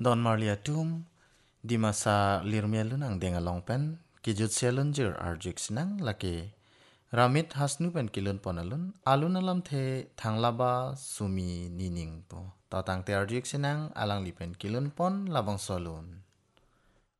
Don Marlia tum di masa lirmelun ang dengalong pen kijut selun jir arjuk sinang laki ramit hasnu pen kilun ponalun alun alam the thanglaba sumi nining po tatang te arjuk sinang alang lipen kilun pon labang solun.